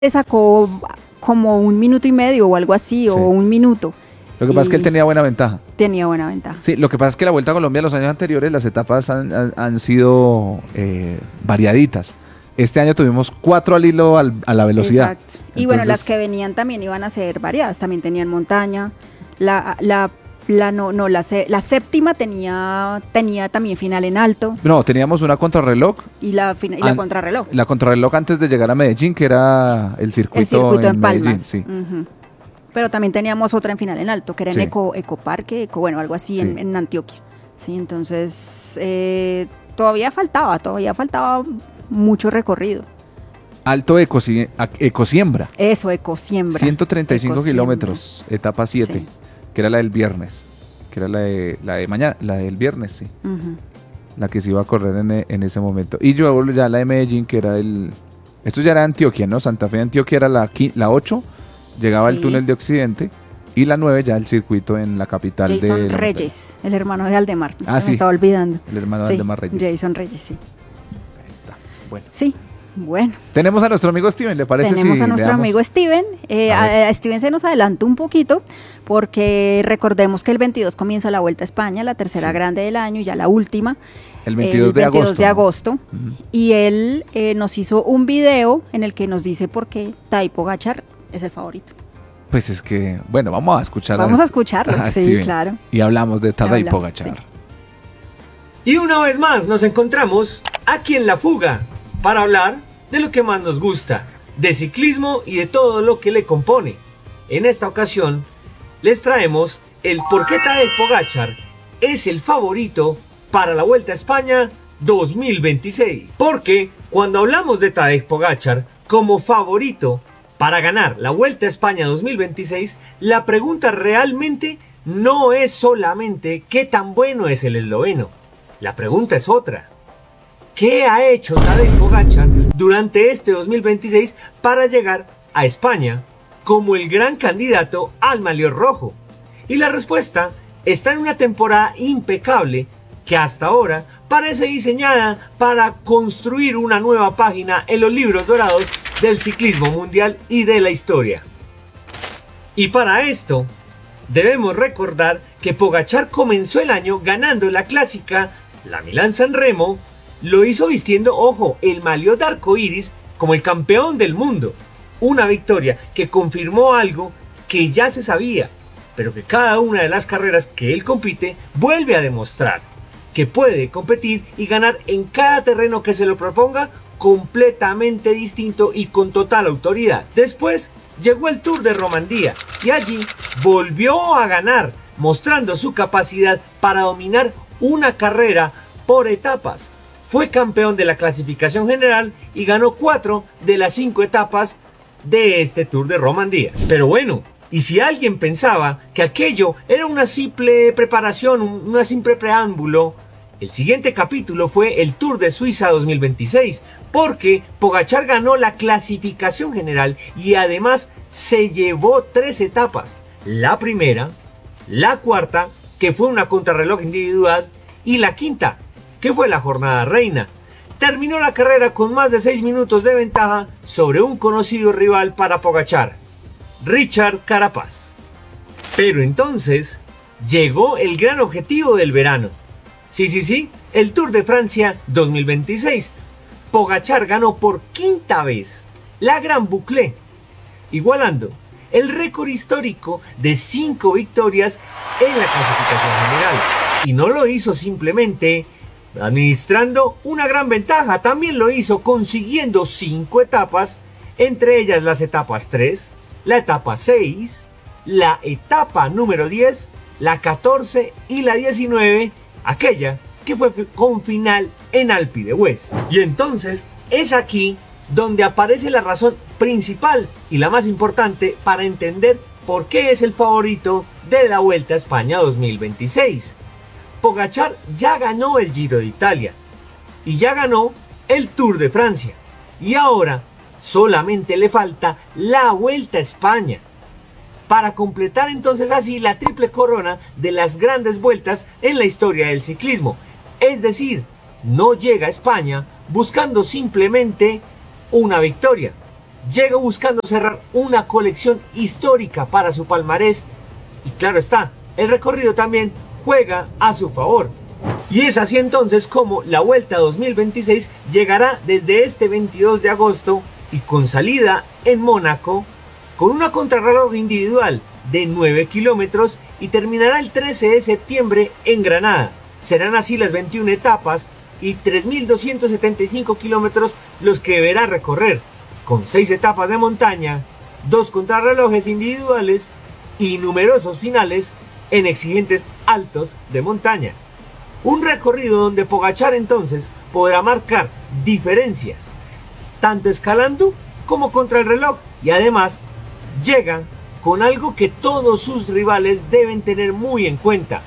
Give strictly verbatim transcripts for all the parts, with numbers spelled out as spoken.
sacó como un minuto y medio o algo así, sí. o un minuto. Lo que pasa es que él tenía buena ventaja. Tenía buena ventaja. Sí, lo que pasa es que la Vuelta a Colombia los años anteriores, las etapas han, han, han sido eh, variaditas. Este año tuvimos cuatro al hilo al, a la velocidad. Exacto. Y Entonces, bueno, las que venían también iban a ser variadas. También tenían montaña. La, la, la, no, no, la, la séptima tenía, tenía también final en alto. No, teníamos una contrarreloj. Y la, y la an, contrarreloj. La contrarreloj antes de llegar a Medellín, que era el circuito, el circuito en, en Palmas. Medellín, sí. Uh-huh. Pero también teníamos otra en final en alto, que era en sí. Eco, Ecoparque, Eco, bueno, algo así sí. en, en Antioquia. Sí, entonces eh, todavía faltaba, todavía faltaba mucho recorrido. Alto Ecosi Ecosiembra. Eso, Ecosiembra. ciento treinta y cinco kilómetros, etapa siete, sí. que era la del viernes, que era la de la de mañana, la del viernes, sí. Uh-huh. La que se iba a correr en, en ese momento. Y luego ya la de Medellín, que era el... Esto ya era Antioquia, ¿no? Santa Fe de Antioquia era la, la ocho. Llegaba sí. al túnel de Occidente y la nueve ya el circuito en la capital de... Jason Reyes, el hermano de Aldemar. Ah, Se sí. me estaba olvidando. El hermano sí. de Aldemar Reyes. Jason Reyes, sí. Ahí está. Bueno. Sí, bueno. Tenemos a nuestro amigo Steven, ¿le parece? Tenemos si a nuestro veamos? amigo Steven. Eh, a, a Steven se nos adelantó un poquito porque recordemos que el veintidós comienza la Vuelta a España, la tercera sí. grande del año y ya la última. El veintidós de agosto. de agosto. Uh-huh. Y él eh, nos hizo un video en el que nos dice por qué Tadej Pogačar es el favorito. Pues es que, bueno, vamos a escuchar Vamos a, a escucharlo, a sí, Steven, claro. Y hablamos de Tadej Pogačar. Sí. Y una vez más nos encontramos aquí en La Fuga para hablar de lo que más nos gusta, de ciclismo y de todo lo que le compone. En esta ocasión les traemos el por qué Tadej Pogačar es el favorito para la Vuelta a España dos mil veintiséis. Porque cuando hablamos de Tadej Pogačar como favorito para ganar la Vuelta a España dos mil veintiséis, la pregunta realmente no es solamente qué tan bueno es el esloveno. La pregunta es otra. ¿Qué ha hecho Tadej Pogačar durante este dos mil veintiséis para llegar a España como el gran candidato al Mallorca rojo? Y la respuesta está en una temporada impecable que hasta ahora parece diseñada para construir una nueva página en los libros dorados del ciclismo mundial y de la historia. Y para esto, debemos recordar que Pogačar comenzó el año ganando la clásica, la Milán-San Remo, lo hizo vistiendo, ojo, el maillot de arcoíris como el campeón del mundo. Una victoria que confirmó algo que ya se sabía, pero que cada una de las carreras que él compite vuelve a demostrar. Que puede competir y ganar en cada terreno que se lo proponga completamente distinto y con total autoridad. Después llegó el Tour de Romandía y allí volvió a ganar, mostrando su capacidad para dominar una carrera por etapas. Fue campeón de la clasificación general y ganó cuatro de las cinco etapas de este Tour de Romandía. Pero bueno, y si alguien pensaba que aquello era una simple preparación, una simple preámbulo, el siguiente capítulo fue el Tour de Suiza dos mil veintiséis, porque Pogačar ganó la clasificación general y además se llevó tres etapas. La primera, la cuarta, que fue una contrarreloj individual, y la quinta, que fue la jornada reina. Terminó la carrera con más de seis minutos de ventaja sobre un conocido rival para Pogačar, Richard Carapaz. Pero entonces llegó el gran objetivo del verano. Sí, sí, sí, el Tour de Francia dos mil veintiséis. Pogačar ganó por quinta vez la Gran Boucle, igualando el récord histórico de cinco victorias en la clasificación general. Y no lo hizo simplemente administrando una gran ventaja, también lo hizo consiguiendo cinco etapas, entre ellas las etapas tres, la etapa seis, la etapa número diez, la catorce y la diecinueve, aquella que fue con final en Alpe d'Huez. Y entonces es aquí donde aparece la razón principal y la más importante para entender por qué es el favorito de la Vuelta a España dos mil veintiséis. Pogačar ya ganó el Giro de Italia y ya ganó el Tour de Francia y ahora solamente le falta la Vuelta a España para completar entonces así la triple corona de las grandes vueltas en la historia del ciclismo. Es decir, no llega a España buscando simplemente una victoria, llega buscando cerrar una colección histórica para su palmarés y claro está, el recorrido también juega a su favor. Y es así entonces como la Vuelta dos mil veintiséis llegará desde este veintidós de agosto y con salida en Mónaco, con una contrarreloj individual de nueve kilómetros y terminará el trece de septiembre en Granada. Serán así las veintiuna etapas y tres mil doscientos setenta y cinco kilómetros los que deberá recorrer, con seis etapas de montaña, dos contrarrelojes individuales y numerosos finales en exigentes altos de montaña. Un recorrido donde Pogačar entonces podrá marcar diferencias, tanto escalando como contra el reloj, y además llega con algo que todos sus rivales deben tener muy en cuenta: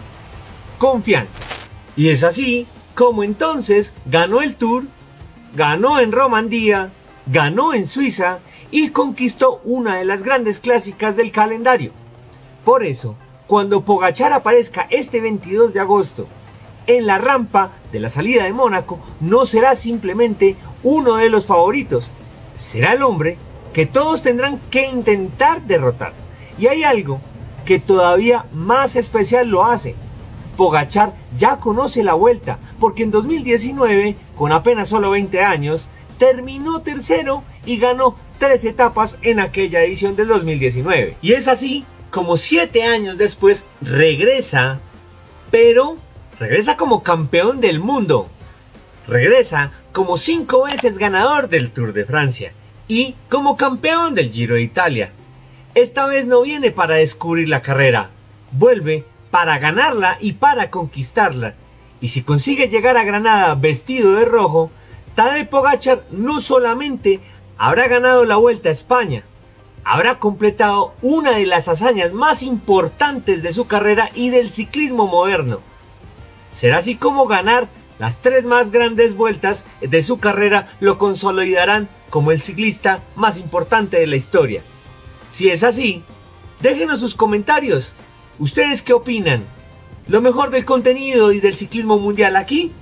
confianza. Y es así como entonces ganó el Tour, ganó en Romandía, ganó en Suiza y conquistó una de las grandes clásicas del calendario. Por eso, cuando Pogačar aparezca este veintidós de agosto en la rampa de la salida de Mónaco, no será simplemente uno de los favoritos, será el hombre que todos tendrán que intentar derrotar. Y hay algo que todavía más especial lo hace: Pogačar ya conoce la Vuelta, porque en dos mil diecinueve, con apenas solo veinte años, terminó tercero y ganó tres etapas en aquella edición del dos mil diecinueve. Y es así como siete años después regresa, pero regresa como campeón del mundo, regresa como cinco veces ganador del Tour de Francia y como campeón del Giro de Italia. Esta vez no viene para descubrir la carrera, vuelve para ganarla y para conquistarla. Y si consigue llegar a Granada vestido de rojo, Tadej Pogačar no solamente habrá ganado la Vuelta a España, habrá completado una de las hazañas más importantes de su carrera y del ciclismo moderno. Será así como ganar las tres más grandes vueltas de su carrera lo consolidarán como el ciclista más importante de la historia. Si es así, déjenos sus comentarios. ¿Ustedes qué opinan? Lo mejor del contenido y del ciclismo mundial aquí,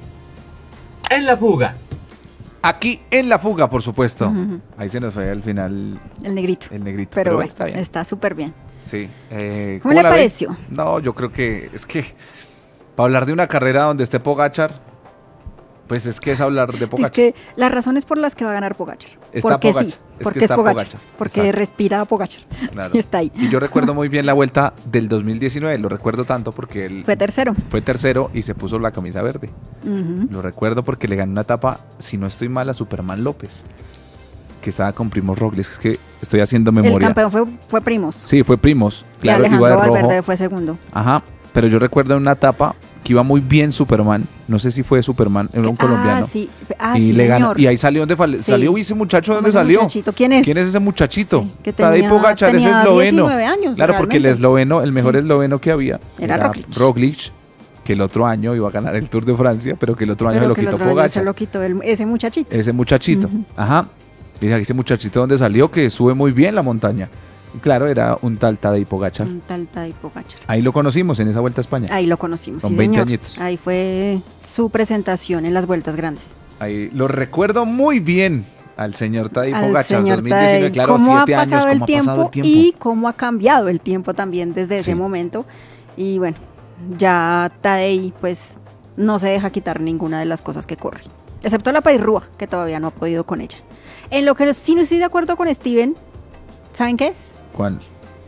en La Fuga. Aquí en La Fuga, por supuesto. Uh-huh. Ahí se nos fue al final el negrito. El negrito. Pero, Pero bueno, está bien. Está súper bien. Sí. Eh, ¿Cómo, ¿Cómo le pareció? Ve? No, yo creo que es que para hablar de una carrera donde esté Pogačar, pues es que es hablar de Pogačar. Es que las razones por las que va a ganar Pogačar. Está porque Pogačar. sí, porque es, es Pogačar. Pogačar. Porque Exacto. respira a Pogačar. Claro. Y está ahí. Y yo recuerdo muy bien la Vuelta del dos mil diecinueve, lo recuerdo tanto porque él fue tercero. Fue tercero y se puso la camisa verde. Uh-huh. Lo recuerdo porque le ganó una etapa, si no estoy mal, a Superman López, que estaba con Primož Roglič. Es que estoy haciendo memoria. El campeón fue, fue Primož. Sí, fue Primož. Claro, y Alejandro iba de rojo. Valverde fue segundo. Ajá. Pero yo recuerdo una etapa que iba muy bien Superman, no sé si fue Superman, era un ah, colombiano. Sí. Ah, y sí, le ganó, señor. y ahí salió donde fal- sí. salió ese muchacho, ¿dónde salió? Muchachito? ¿Quién es? ¿Quién es ese muchachito? Sí, que tenía, Tadej Pogačar, ese esloveno. diecinueve años, claro, realmente. Porque el esloveno, el mejor sí. esloveno que había era, era Roglič. Roglič, que el otro año iba a ganar el Tour de Francia, pero que el otro año pero se lo quitó Pogačar. Se lo quitó el, ese muchachito. Ese muchachito, uh-huh. Ajá. Dice aquí ese muchachito donde salió que sube muy bien la montaña. Y claro, era un tal Tadej Pogačar. Un tal Tadej Pogačar. Ahí lo conocimos en esa Vuelta a España. Ahí lo conocimos, Con sí, veinte señor. añitos. Ahí fue su presentación en las Vueltas Grandes. Ahí lo recuerdo muy bien al señor Tadej Pogačar. Señor dos mil diecinueve, Tadej. claro, ¿Cómo siete ha pasado años, el cómo tiempo, ha pasado el tiempo y cómo ha cambiado el tiempo también desde sí. ese momento. Y bueno, ya Tadej pues no se deja quitar ninguna de las cosas que corre, excepto la Paris-Roubaix, que todavía no ha podido con ella. En lo que sí no estoy de acuerdo con Steven, ¿saben qué es? ¿Cuál?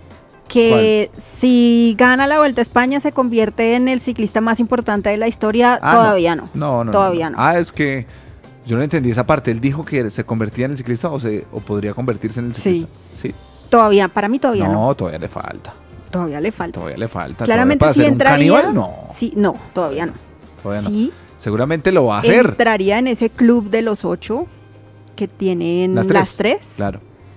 Que ¿Cuál? Si gana la Vuelta a España se convierte en el ciclista más importante de la historia. Ah, todavía no. No, no, no todavía no. no. Ah, es que yo no entendí esa parte. Él dijo que se convertía en el ciclista o se o podría convertirse en el ciclista. Sí. sí. Todavía, para mí todavía no. No, todavía le falta. Todavía le falta. Todavía le falta. Claramente si entraría. Un caníbal, no. Sí, no, todavía no. Todavía sí. No. Seguramente lo va a hacer. Entraría en ese club de los ocho que tienen las tres. Las tres claro.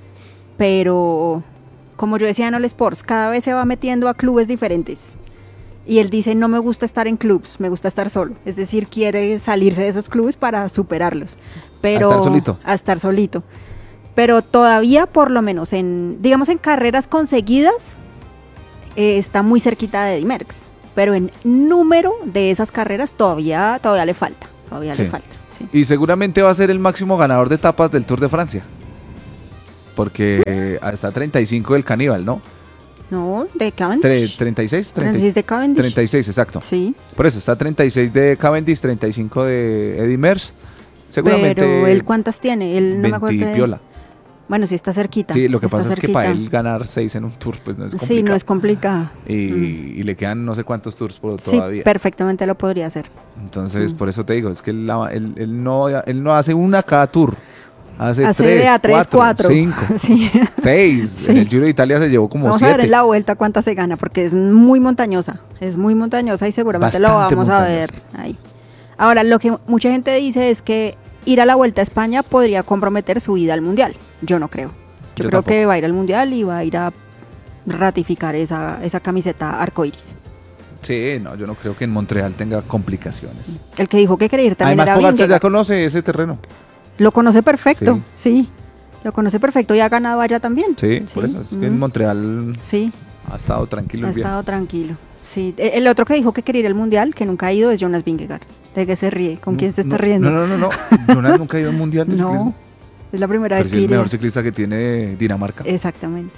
Pero como yo decía en All Sports, cada vez se va metiendo a clubes diferentes. Y él dice, no me gusta estar en clubs, me gusta estar solo. Es decir, quiere salirse de esos clubes para superarlos. Pero, a estar solito. A estar solito. Pero todavía, por lo menos, en digamos en carreras conseguidas, eh, está muy cerquita de Eddy Merckx. Pero en número de esas carreras todavía, todavía le falta. Todavía sí. le falta. Sí. Y seguramente va a ser el máximo ganador de etapas del Tour de Francia. porque hasta treinta y cinco del Caníbal, ¿no? No, de Cavendish. ¿treinta y seis? treinta y seis de Cavendish. treinta y seis, exacto. Sí. Por eso, está treinta y seis de Cavendish, treinta y cinco de Eddy Merckx. Seguramente. Pero él, ¿cuántas tiene? Él no me acuerdo veinte piola. Bueno, sí está cerquita. Sí, lo que está pasa cerquita. es que para él ganar seis en un tour, pues no es complicado. Sí, no es complicado. Y, mm. y le quedan no sé cuántos tours por Sí, todavía. perfectamente lo podría hacer. Entonces, Mm. por eso te digo, es que él, él, él, no, él no hace una cada tour. Hace, Hace tres, de a tres, cuatro, cuatro. cinco, Sí. seis. Sí. En el Giro de Italia se llevó como Vamos siete. a ver en la vuelta cuánta se gana, porque es muy montañosa. Es muy montañosa y seguramente lo Bastante vamos a montañosa. ver ahí. Ahora, lo que mucha gente dice es que ir a la Vuelta a España podría comprometer su ida al Mundial. Yo no creo. Yo, Yo creo tampoco. que va a ir al Mundial y va a ir a ratificar esa, esa camiseta arcoíris. Sí, no, yo no creo que en Montreal tenga complicaciones. El que dijo que quería ir también Además, era Pogacar ya Vingegaard. conoce ese terreno. Lo conoce perfecto, sí. Lo conoce perfecto y ha ganado allá también. Sí, por eso. Es que en mm, Montreal Sí, ha estado tranquilo ha y bien. estado tranquilo. Sí. El el otro que dijo que quería ir al Mundial, que nunca ha ido, es Jonas Vingegaard. ¿De qué se ríe? ¿Con quién se está No, riendo? No, no, no, no. Jonas nunca ha ido a un mundial de No, ciclismo. es la primera Pero vez sí que es el iría. mejor ciclista que tiene Dinamarca. Exactamente.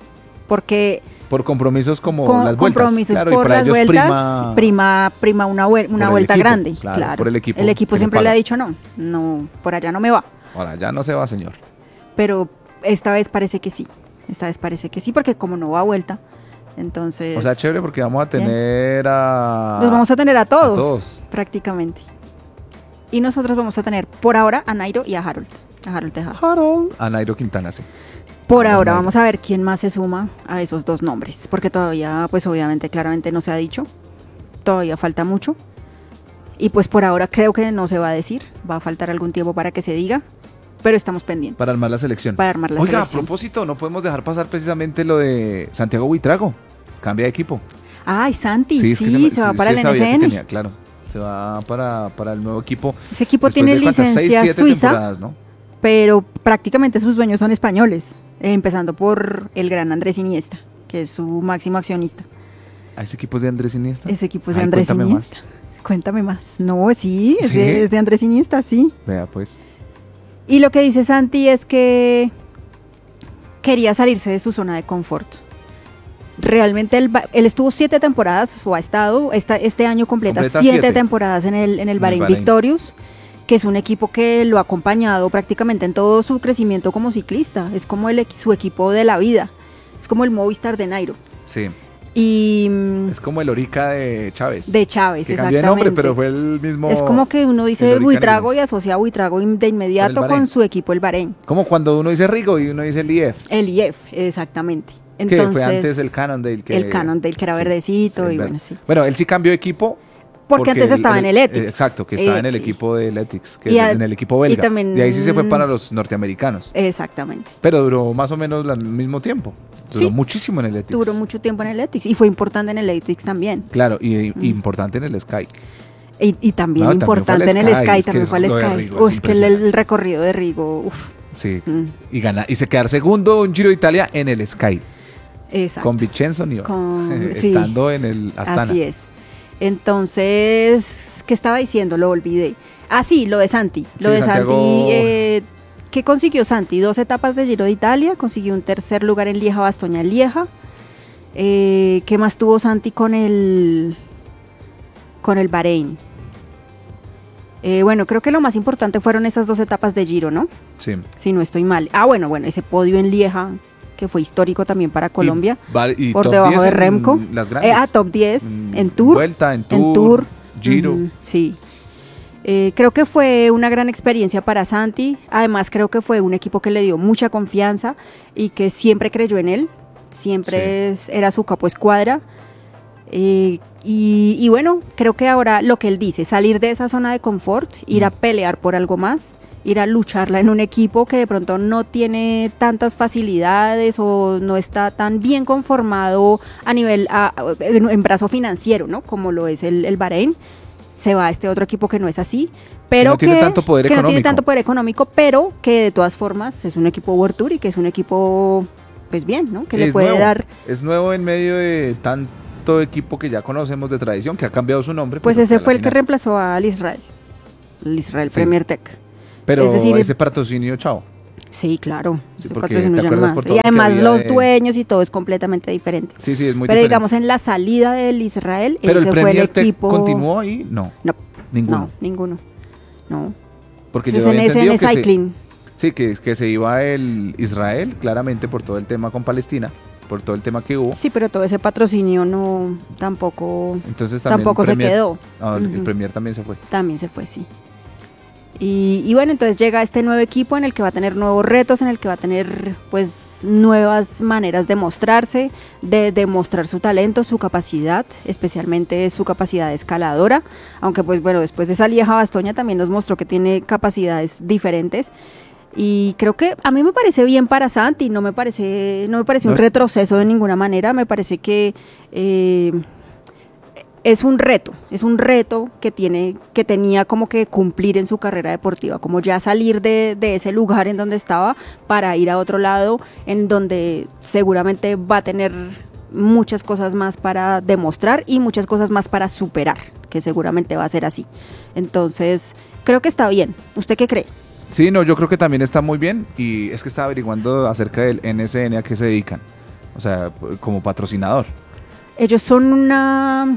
Porque Por compromisos como con las vueltas. compromisos Claro, y por para las ellos vueltas, prima- prima, prima una, vuel- una el vuelta equipo, grande. claro, Claro, por el equipo El equipo que le siempre le paga. ha dicho no, no, por allá no me va. Ahora, ya no se va, señor. Pero esta vez parece que sí. Esta vez parece que sí, porque como no va a vuelta, entonces... O sea, chévere porque vamos a Bien. tener a... Los vamos a tener a todos, a todos. prácticamente. Y nosotros vamos a tener por ahora a Nairo y a Harold. A Harold Tejada. Harold. A Nairo Quintana, sí. Por Vamos ahora a ver. vamos a ver quién más se suma a esos dos nombres, porque todavía, pues obviamente, claramente no se ha dicho, todavía falta mucho, y pues por ahora creo que no se va a decir, va a faltar algún tiempo para que se diga, pero estamos pendientes. Para armar la selección. Para armar la Oiga, selección. a propósito, no podemos dejar pasar precisamente lo de Santiago Buitrago. Cambia de equipo. Ay, Santi, sí, es que se, me- va sí, para sí el sabía N S que N. tenía, claro. Se va para, para el nuevo equipo. Ese equipo Después tiene de cuántas, seis, licencia siete suiza, temporadas, ¿no? pero prácticamente sus dueños son españoles, eh, empezando por el gran Andrés Iniesta, que es su máximo accionista. ¿A ese equipo es de Andrés Iniesta? Ese equipo es de Ay, Andrés cuéntame Iniesta. Cuéntame más. No, sí, es, ¿Sí? De, es de Andrés Iniesta, sí. Vea, pues. Y lo que dice Santi es que quería salirse de su zona de confort. Realmente él, va- él estuvo siete temporadas, o ha estado esta, este año completa, Completa siete, siete. temporadas en el, en el En el Bahrein Bahrein. Victorious, que es un equipo que lo ha acompañado prácticamente en todo su crecimiento como ciclista. Es como el, equi- su equipo de la vida. Es como el Movistar de Nairo. Sí. Y mm, Es como el Orica de Chávez. de Chávez, que cambió exactamente. de nombre, pero fue el mismo. Es como que uno el dice Orica Buitrago y Nibes. asocia a Buitrago in- de inmediato Con el Bahrein. con su equipo el Bahrein. Como cuando uno dice Rigo y uno dice el I F. El I F, exactamente. Que Entonces, fue antes el Cannondale. Que, el Cannondale, que era verdecito, y ver- bueno, sí. Bueno, él sí cambió de equipo. Porque antes estaba en el Ethics. eh, Exacto, que estaba Eh, en el y- equipo del Ethics, que y es a- en el equipo belga. y también- De ahí sí se fue para los norteamericanos. Exactamente. Pero duró más o menos al mismo tiempo. Duró Sí. muchísimo en el Ethics. Duró mucho tiempo en el Ethics y fue importante en el Ethics también. Claro, y, y Mm. importante en el Sky. Y, y también No, también importante fue en al el Sky, Sky, es que también fue al lo de Sky. Rigo es Uy, es que el, impresionante. el recorrido de Rigo, uf. Sí. Mm, Y gana y se quedar segundo en Giro de Italia en el Sky. exacto. Con Vincenzo Nibali. Con- sí. Estando en el Astana. Así es. Entonces, ¿qué estaba diciendo? Lo olvidé. Ah, sí, lo de Santi. Lo Sí, de Santiago- Santi, eh, ¿qué consiguió Santi? Dos etapas de Giro de Italia, consiguió un tercer lugar en Lieja, Bastoña, Lieja. Eh, ¿Qué más tuvo Santi con el con el Bahrein? Eh, bueno, creo que lo más importante fueron esas dos etapas de Giro, ¿no? Sí. Si no estoy mal. Ah, bueno, bueno, ese podio en Lieja, que fue histórico también para Colombia. Y va- y por top debajo diez de en Remco. Las grandes. Eh, ah, top diez Mm, en Tour. Vuelta, en Tour. En Tour. Giro. Ujú, sí. Eh, creo que fue una gran experiencia para Santi. Además, creo que fue un equipo que le dio mucha confianza y que siempre creyó en él. Siempre es- era su capo escuadra. Eh, y, y bueno, creo que ahora lo que él dice, salir de esa zona de confort, ir a pelear por algo más, ir a lucharla en un equipo que de pronto no tiene tantas facilidades o no está tan bien conformado a nivel, a- en, en brazo financiero, ¿no? Como lo es el, el Bahrein. Se va a este otro equipo que no es así, pero no tiene tanto poder que no tiene económico. tanto poder económico, pero que de todas formas es un equipo World Tour y que es un equipo, pues bien, ¿no? Que le Es puede nuevo, dar. Es nuevo en medio de tanto equipo que ya conocemos de tradición, que ha cambiado su nombre. Pues pero ese a la fue el que final- reemplazó al Israel, el Israel Sí. Premier Tech. Pero es decir, ese patrocinio, chao. Sí, claro. Sí, Ese porque patrocinio ¿te ya acuerdas más. por todo Y lo que además había los de- dueños y todo es completamente diferente. Sí, sí, es muy Pero diferente. digamos en la salida del Israel, Pero ese el fue el Premier Tech equipo. continuó ahí, no, No, ninguno. no, ninguno. No. Porque Ese yo es en había S N entendido que se, Cycling. sí, que, que se iba el Israel, claramente por todo el tema con Palestina, por todo el tema que hubo. Sí, pero todo ese patrocinio no tampoco Entonces también tampoco el se Premier- quedó. ah, el Ujú. Premier también se fue. También se fue, sí. Y, y bueno, entonces llega este nuevo equipo en el que va a tener nuevos retos, en el que va a tener pues nuevas maneras de mostrarse, de demostrar su talento, su capacidad, especialmente su capacidad escaladora, aunque pues bueno, después de esa Lieja Bastoña también nos mostró que tiene capacidades diferentes. Y creo que a mí me parece bien para Santi, no me parece, no me parece No un es- retroceso de ninguna manera, me parece que eh, es un reto, es un reto que tiene, que tenía como que cumplir en su carrera deportiva, como ya salir de, de ese lugar en donde estaba para ir a otro lado, en donde seguramente va a tener muchas cosas más para demostrar y muchas cosas más para superar, que seguramente va a ser así. Entonces, creo que está bien. ¿Usted qué cree? Sí, no, yo creo que también está muy bien y es que estaba averiguando acerca del N S N a qué se dedican, o sea, p- como patrocinador. Ellos son una,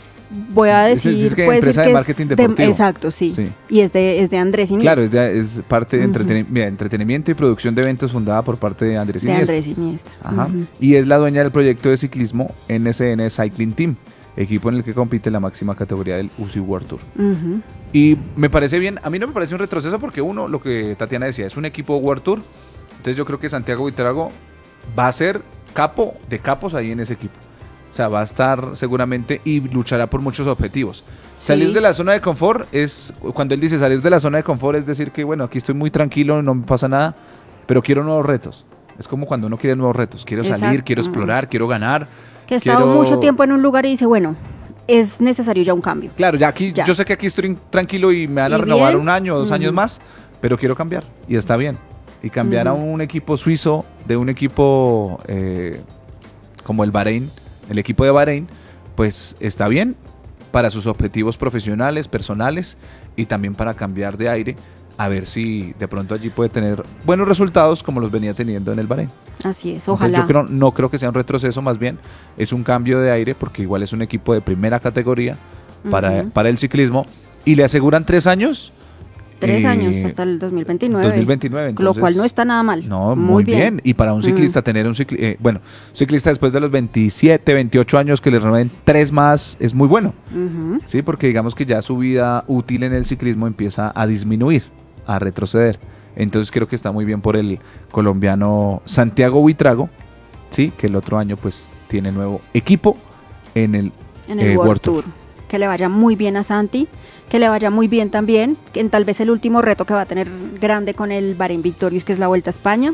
voy a Es- es decir, que puede empresa decir de que marketing es de- deportivo. exacto, sí. Sí. Y es de, es de Andrés Iniesta. Claro, es, de- es parte de Ujú. entreteni- mira, entretenimiento y producción de eventos fundada por parte de Andrés de Iniesta. Andrés Iniesta. Ajá. Ujú. Y es la dueña del proyecto de ciclismo N S N Cycling Team, equipo en el que compite la máxima categoría del U C I World Tour. Ujú. Y me parece bien, a mí no me parece un retroceso porque uno, lo que Tatiana decía, es un equipo World Tour, entonces yo creo que Santiago Buitrago va a ser capo de capos ahí en ese equipo. O sea, va a estar seguramente y luchará por muchos objetivos. Sí. Salir de la zona de confort es, cuando él dice salir de la zona de confort es decir que, bueno, aquí estoy muy tranquilo, no me pasa nada, pero quiero nuevos retos. Es como cuando uno quiere nuevos retos, quiero salir, Exacto. quiero explorar, quiero ganar. Que ha estado quiero- mucho tiempo en un lugar y dice, bueno, es necesario ya un cambio. Claro, ya aquí, Ya. yo sé que aquí estoy tranquilo y me van a Y renovar bien. un año o dos Ujú. años más, pero quiero cambiar y está bien. Y cambiar a Ujú. un equipo suizo de un equipo eh, como el Bahrein, el equipo de Bahrein, pues está bien para sus objetivos profesionales, personales y también para cambiar de aire, a ver si de pronto allí puede tener buenos resultados como los venía teniendo en el Bahrein. Así es, Entonces, ojalá. yo creo, no creo que sea un retroceso, más bien es un cambio de aire porque igual es un equipo de primera categoría para, Ujú. para el ciclismo y le aseguran tres años. Tres eh, años hasta el dos mil veintinueve. dos mil veintinueve, Lo entonces- cual no está nada mal. No, muy, bien. Y para un ciclista Mm. tener un ciclista, bueno, un ciclista después de los veintisiete, veintiocho años que le renueven tres más es muy bueno. Ujú. Sí, porque digamos que ya su vida útil en el ciclismo empieza a disminuir, a retroceder. Entonces creo que está muy bien por el colombiano Santiago Buitrago, sí, que el otro año pues tiene nuevo equipo en el, En el eh, World, World Tour. Tour. Que le vaya muy bien a Santi, que le vaya muy bien también, que en tal vez el último reto que va a tener grande con el Bahrein Victorious, que es la Vuelta a España.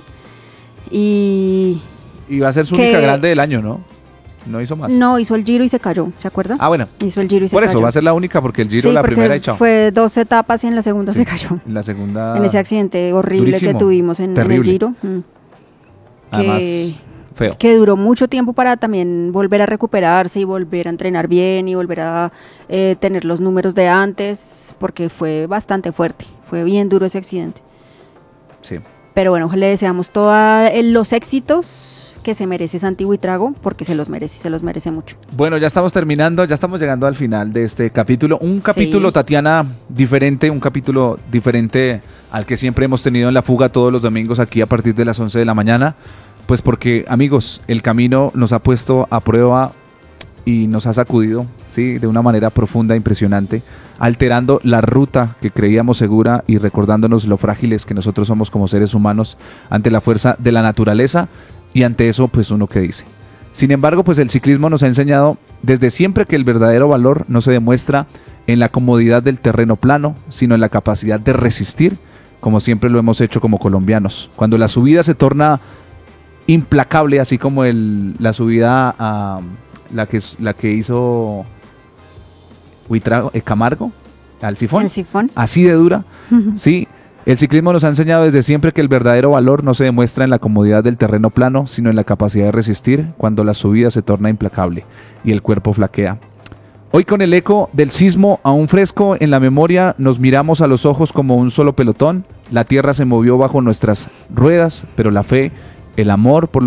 Y Y va a ser su Que- única grande del año, ¿no? No hizo más. no, hizo el Giro y se cayó, ¿se acuerda? Ah, bueno, Hizo el Giro y se por cayó. eso va a ser la única porque el Giro Sí, la porque primera y chao. fue dos etapas y en la segunda Sí. se cayó. En la segunda. En ese accidente horrible durísimo, que tuvimos en, en el terrible. Giro. mm, Además, que- feo. que duró mucho tiempo para también volver a recuperarse y volver a entrenar bien y volver a eh, tener los números de antes, porque fue bastante fuerte, fue bien duro ese accidente. Sí. Pero bueno, le deseamos todos los éxitos que se merece Santi Buitrago, porque se los merece, se los merece mucho. Bueno, ya estamos terminando, ya estamos llegando al final de este capítulo. Un capítulo, Sí. Tatiana, diferente, un capítulo diferente al que siempre hemos tenido en La Fuga todos los domingos aquí a partir de las once de la mañana. Pues porque, amigos, el camino nos ha puesto a prueba y nos ha sacudido, ¿sí? De una manera profunda, impresionante, alterando la ruta que creíamos segura y recordándonos lo frágiles que nosotros somos como seres humanos ante la fuerza de la naturaleza y ante eso, pues uno que dice. Sin embargo, pues el ciclismo nos ha enseñado desde siempre que el verdadero valor no se demuestra en la comodidad del terreno plano, sino en la capacidad de resistir, como siempre lo hemos hecho como colombianos. Cuando la subida se torna implacable, así como el, la subida a la que, la que hizo Buitrago, eh, Camargo al Sifón, El sifón. así de dura. Sí, el ciclismo nos ha enseñado desde siempre que el verdadero valor no se demuestra en la comodidad del terreno plano, sino en la capacidad de resistir cuando la subida se torna implacable y el cuerpo flaquea. Hoy, con el eco del sismo aún fresco en la memoria, nos miramos a los ojos como un solo pelotón, La tierra se movió bajo nuestras ruedas, pero la fe, el amor por